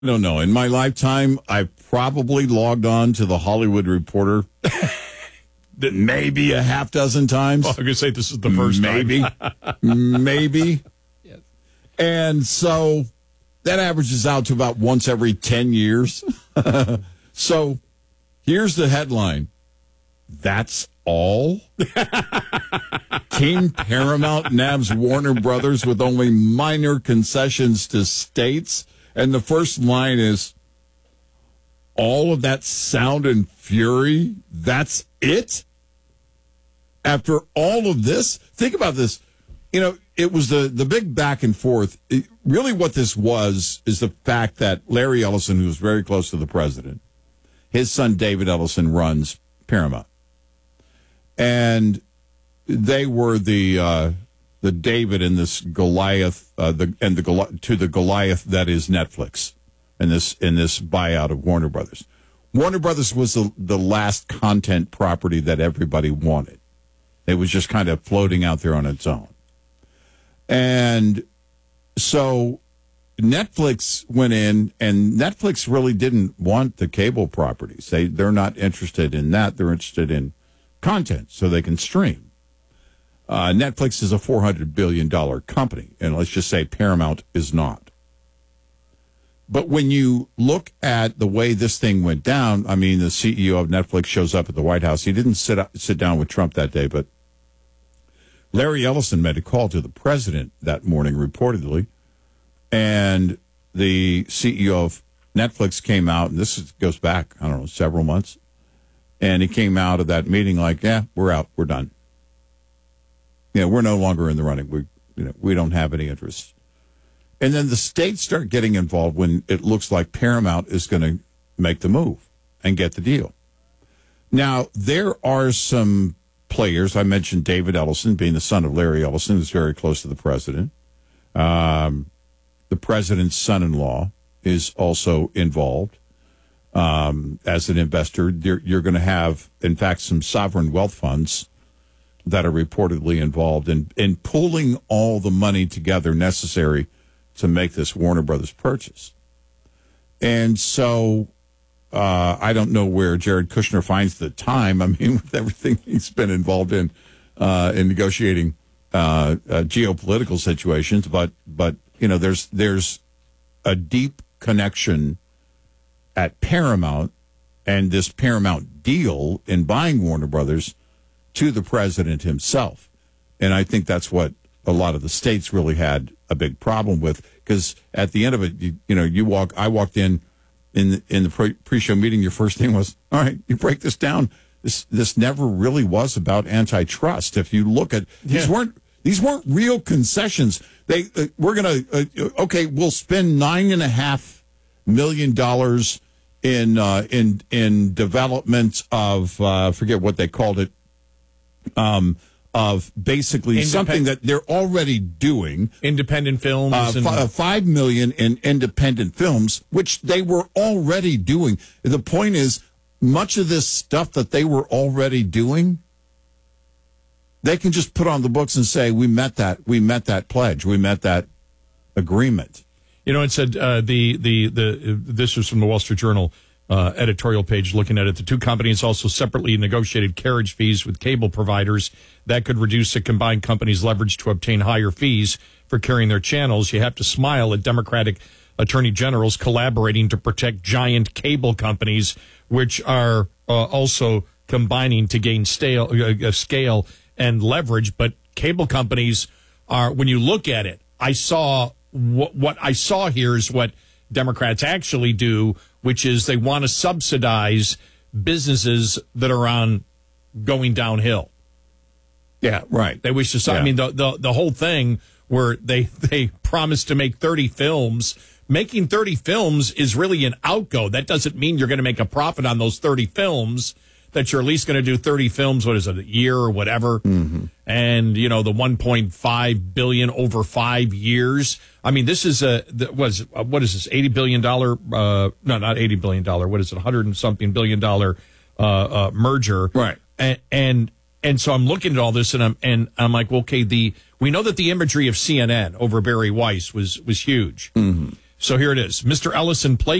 No, no. In my lifetime, I've probably logged on to the Hollywood Reporter maybe a half dozen times. Oh, I'm going to say this is the first maybe. time. Maybe. Yes. And so that averages out to about once every 10 years. So here's the headline. That's all? King Paramount nabs Warner Brothers with only minor concessions to states. And the first line is, all of that sound and fury, that's it? After all of this, think about this. You know, it was the big back and forth. Really what this was is the fact that Larry Ellison, who was very close to the president, his son David Ellison runs Paramount. And they were the David and this Goliath, to the Goliath that is Netflix, in this buyout of Warner Brothers. Warner Brothers was the last content property that everybody wanted. It was just kind of floating out there on its own. And so Netflix went in, and Netflix really didn't want the cable properties. They're not interested in that. They're interested in content so they can stream. Netflix is a $400 billion company, and let's just say Paramount is not. But when you look at the way this thing went down, I mean, the CEO of Netflix shows up at the White House. He didn't sit down with Trump that day, but Larry Ellison made a call to the president that morning, reportedly, and the CEO of Netflix came out, and this goes back, I don't know, several months, and he came out of that meeting like, yeah, we're out, we're done. You know, we're no longer in the running. We don't have any interest. And then the states start getting involved when it looks like Paramount is going to make the move and get the deal. Now, there are some players. I mentioned David Ellison, being the son of Larry Ellison, who's very close to the president. The president's son-in-law is also involved as an investor. You're going to have, in fact, some sovereign wealth funds that are reportedly involved in pulling all the money together necessary to make this Warner Brothers purchase. And so I don't know where Jared Kushner finds the time. I mean, with everything he's been involved in negotiating geopolitical situations, but you know, there's a deep connection at Paramount and this Paramount deal in buying Warner Brothers to the president himself. And I think that's what a lot of the states really had a big problem with, because at the end of it, I walked in the pre-show meeting, your first thing was, all right, you break this down. This never really was about antitrust. If you look at, these weren't real concessions. We're going to, we'll spend $9.5 million in development of, forget what they called it, of basically something that they're already doing. Independent films. $5 million in independent films, which they were already doing. The point is, much of this stuff that they were already doing, they can just put on the books and say, we met that pledge, we met that agreement. You know, it said this was from the Wall Street Journal editorial page looking at it. The two companies also separately negotiated carriage fees with cable providers that could reduce the combined company's leverage to obtain higher fees for carrying their channels. You have to smile at Democratic attorney generals collaborating to protect giant cable companies, which are also combining to gain scale and leverage. But cable companies are, when you look at it, I saw what I saw here is what Democrats actually do, which is they want to subsidize businesses that are on going downhill. Yeah, right. They wish to. Yeah. I mean, the whole thing where they promised to make 30 films. Making 30 films is really an outgo. That doesn't mean you're going to make a profit on those 30 films. That you're at least going to do 30 films. What is it, a year or whatever? Mm-hmm. And the 1.5 billion over 5 years. I mean, this is what is this? $80 billion? No, not $80 billion. What is it? $100 and something billion merger. Right. And so I'm looking at all this and I'm like, okay, we know that the imagery of CNN over Barry Weiss was huge. Mm-hmm. So here it is. Mr. Ellison, plate